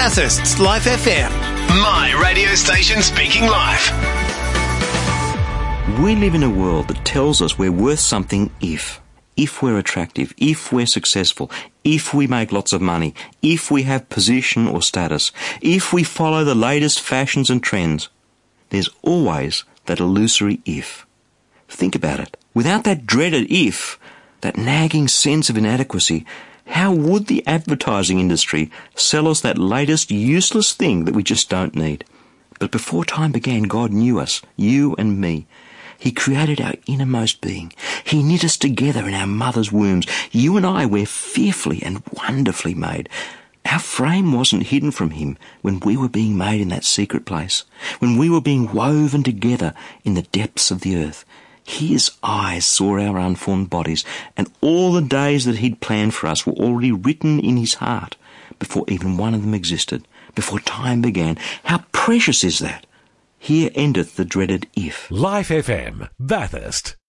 Bathurst's Life FM. My radio station speaking life. We live in a world that tells us we're worth something if we're attractive, if we're successful, if we make lots of money, if we have position or status, if we follow the latest fashions and trends. There's always that illusory if. Think about it. Without that dreaded if, that nagging sense of inadequacy, how would the advertising industry sell us that latest useless thing that we just don't need? But before time began, God knew us, you and me. He created our innermost being. He knit us together in our mother's wombs. You and I were fearfully and wonderfully made. Our frame wasn't hidden from Him when we were being made in that secret place, when we were being woven together in the depths of the earth. His eyes saw our unformed bodies, and all the days that He'd planned for us were already written in His heart before even one of them existed, before time began. How precious is that? Here endeth the dreaded if. Life FM, Bathurst.